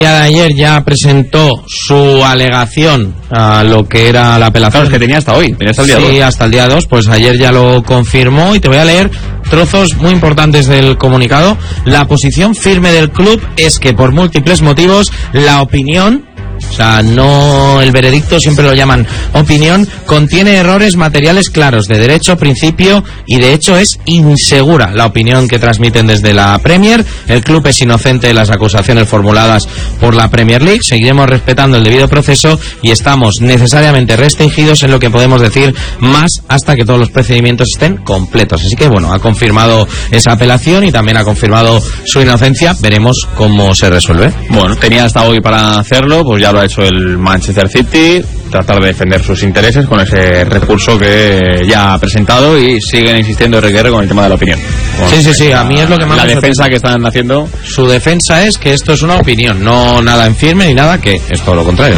Ayer ya presentó su alegación a lo que era la apelación. Claro, es que tenía hasta hoy, tenía hasta el día 2. Sí, hasta el día 2, pues ayer ya lo confirmó y te voy a leer trozos muy importantes del comunicado. La posición firme del club es que por múltiples motivos la opinión, o sea, no el veredicto, siempre lo llaman opinión, contiene errores materiales claros de derecho, principio y de hecho es insegura la opinión que transmiten desde la Premier. El club es inocente de las acusaciones formuladas por la Premier League. Seguiremos respetando el debido proceso y estamos necesariamente restringidos en lo que podemos decir más hasta que todos los procedimientos estén completos. Así que bueno, ha confirmado esa apelación y también ha confirmado su inocencia. Veremos cómo se resuelve. Bueno, tenía hasta hoy para hacerlo, pues ya lo ha hecho el Manchester City, tratar de defender sus intereses con ese recurso que ya ha presentado y siguen insistiendo RQR con el tema de la opinión. Bueno, sí, a mí es lo que más la me defensa que están haciendo. Su defensa es que esto es una opinión, no nada en firme ni nada, que es todo lo contrario,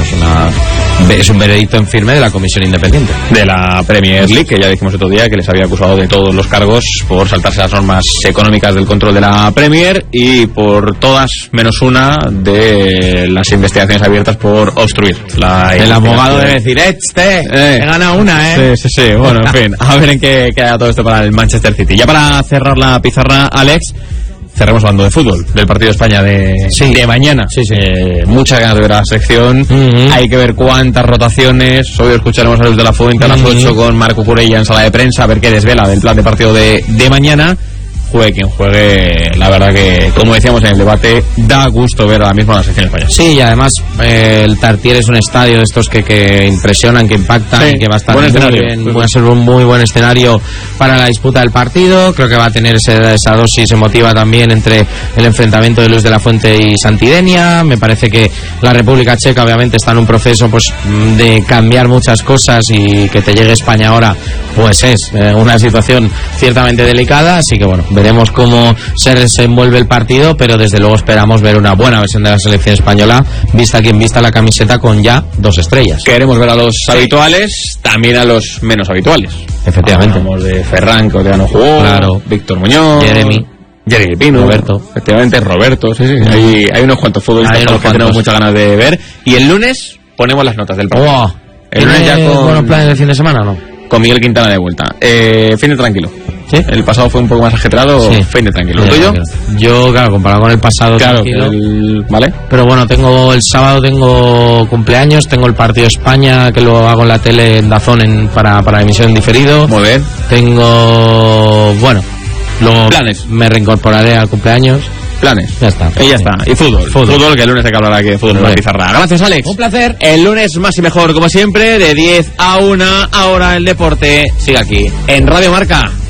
es un veredicto en firme de la comisión independiente de la Premier League, que ya dijimos otro día que les había acusado de todos los cargos por saltarse las normas económicas del control de la Premier y por todas menos una de las investigaciones abiertas por obstruir la el abogado debe decir, he ganado una, Sí, bueno, en fin, a ver en qué queda todo esto para el Manchester City. Ya para cerrar la pizarra, Alex, cerremos hablando de fútbol, del partido de España de mañana. Sí. Muchas ganas de ver la sección. Hay que ver cuántas rotaciones. Hoy escucharemos a Luis de la Fuente a las 8 con Marco Curella en sala de prensa, a ver qué desvela del plan de partido de mañana. Juegue quien juegue, la verdad que, como decíamos en el debate, da gusto ver ahora mismo a la sección española. Sí, y además el Tartiere es un estadio de estos que impresionan, que impactan, y que va a estar va a ser un muy buen escenario para la disputa del partido. Creo que va a tener esa dosis emotiva también entre el enfrentamiento de Luis de la Fuente y Santidenia. Me parece que la República Checa obviamente está en un proceso pues de cambiar muchas cosas, y que te llegue España ahora pues es una situación ciertamente delicada, así que bueno, veremos cómo se desenvuelve el partido, pero desde luego esperamos ver una buena versión de la selección española, vista quien vista la camiseta con ya 2 estrellas. Queremos ver a los habituales, también a los menos habituales. Efectivamente. Hablamos de Ferran, que ya no jugó, claro. Víctor Muñoz, Jeremy Pino, Roberto. Efectivamente, Roberto, sí. Hay unos cuantos futbolistas que tenemos muchas ganas de ver. Y el lunes ponemos las notas del partido. El lunes ya con buenos planes de fin de semana, ¿no? Con Miguel Quintana de vuelta. Fin de tranquilo. ¿Sí? El pasado fue un poco más ajetreado, fin de tranquilo. ¿El tuyo? Yo, claro, comparado con el pasado, tranquilo. ¿Vale? Pero bueno, el sábado tengo cumpleaños, tengo el partido de España, que lo hago en la tele en DAZN para emisión en diferido. Muy bien. Tengo, luego planes. Me reincorporaré al cumpleaños. Planes. Ya está. Y ya está. Y fútbol, que el lunes hay que hablar aquí de fútbol en la pizarra. Gracias, Alex. Un placer. El lunes más y mejor, como siempre, de 10 a 1, ahora el deporte sigue aquí, en Radio Marca.